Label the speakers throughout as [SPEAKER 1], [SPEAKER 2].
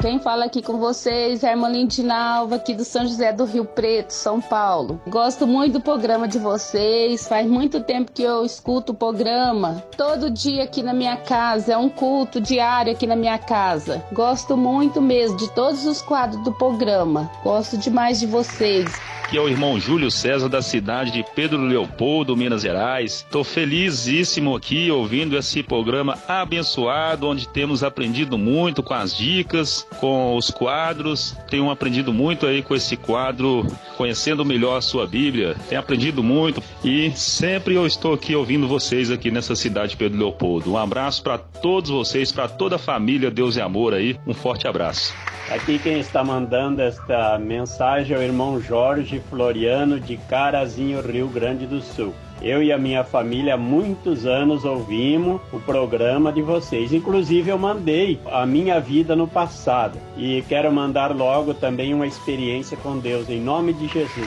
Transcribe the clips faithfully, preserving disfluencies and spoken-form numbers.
[SPEAKER 1] Quem fala aqui com vocês é a irmã Lindinalva, aqui do São José do Rio Preto, São Paulo. Gosto muito do programa de vocês, faz muito tempo que eu escuto o programa. Todo dia aqui na minha casa, é um culto diário aqui na minha casa. Gosto muito mesmo de todos os quadros do programa. Gosto demais de vocês.
[SPEAKER 2] Aqui é o irmão Júlio César, da cidade de Pedro Leopoldo, Minas Gerais. Estou felizíssimo aqui ouvindo esse programa abençoado, onde temos aprendido muito com as dicas, com os quadros. Tenho aprendido muito aí com esse quadro, conhecendo melhor a sua Bíblia. Tenho aprendido muito e sempre eu estou aqui ouvindo vocês aqui nessa cidade de Pedro Leopoldo. Um abraço para todos vocês, para toda a família Deus e Amor aí. Um forte abraço.
[SPEAKER 3] Aqui quem está mandando esta mensagem é o irmão Jorge Floriano, de Carazinho, Rio Grande do Sul. Eu e a minha família há muitos anos ouvimos o programa de vocês. Inclusive eu mandei a minha vida no passado. E quero mandar logo também uma experiência com Deus, em nome de Jesus.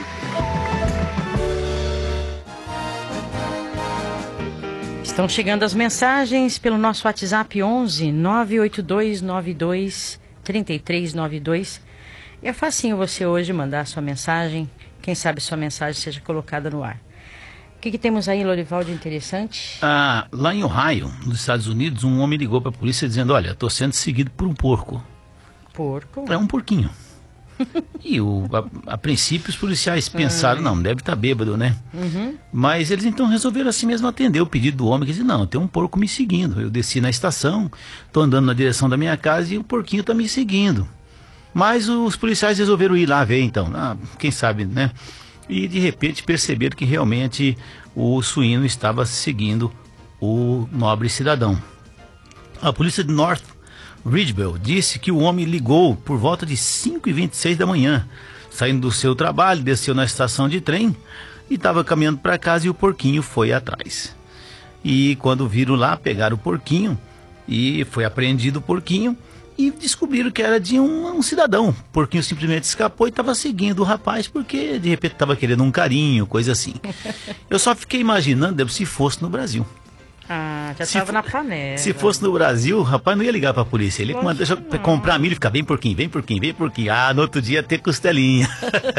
[SPEAKER 4] Estão chegando as mensagens pelo nosso WhatsApp onze nove oito dois nove dois trinta e três noventa e dois. E é facinho você hoje mandar a sua mensagem. Quem sabe sua mensagem seja colocada no ar. O que, que temos aí, Lorival, de interessante?
[SPEAKER 5] Ah, lá em Ohio, nos Estados Unidos, um homem ligou para a polícia dizendo: olha, estou sendo seguido por um porco.
[SPEAKER 4] Porco?
[SPEAKER 5] É um porquinho. E o, a, a princípio os policiais pensaram: não, deve estar bêbado, né?
[SPEAKER 4] Uhum.
[SPEAKER 5] Mas eles então resolveram assim mesmo atender o pedido do homem, que disse: não, tem um porco me seguindo. Eu desci na estação, estou andando na direção da minha casa e o porquinho está me seguindo. Mas os policiais resolveram ir lá ver então, ah, quem sabe, né? E de repente perceberam que realmente o suíno estava seguindo o nobre cidadão. A polícia de North Ridgeville disse que o homem ligou por volta de cinco e vinte e seis da manhã, saindo do seu trabalho, desceu na estação de trem e estava caminhando para casa e o porquinho foi atrás. E quando viram lá, pegaram o porquinho e foi apreendido o porquinho e descobriram que era de um, um cidadão. O porquinho simplesmente escapou e estava seguindo o rapaz porque de repente estava querendo um carinho, coisa assim. Eu só fiquei imaginando se fosse no Brasil.
[SPEAKER 4] Ah, já estava na panela.
[SPEAKER 5] Se fosse no Brasil, o rapaz não ia ligar para a polícia. Ele ia mandar comprar milho e ficar: vem porquinho, vem porquinho, vem porquinho. Ah, no outro dia ter costelinha.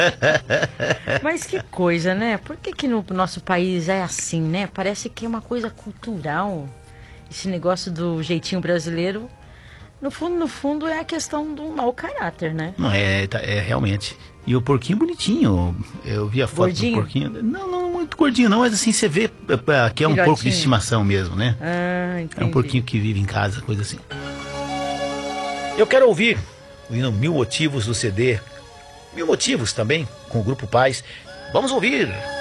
[SPEAKER 4] Mas que coisa, né? Por que que no nosso país é assim, né? Parece que é uma coisa cultural. Esse negócio do jeitinho brasileiro, no fundo, no fundo, é a questão do mau caráter, né?
[SPEAKER 5] Não, é, é realmente. E o porquinho bonitinho. Eu vi a foto
[SPEAKER 4] Gordinho?
[SPEAKER 5] do porquinho. Não, não muito gordinho não, mas assim você vê que é um
[SPEAKER 4] Filhotinho.
[SPEAKER 5] porco de estimação mesmo, né?
[SPEAKER 4] Ah, entendi.
[SPEAKER 5] É um porquinho que vive em casa, coisa assim. Eu quero ouvir o hino Mil Motivos do C D Mil Motivos também, com o Grupo Paz. Vamos ouvir.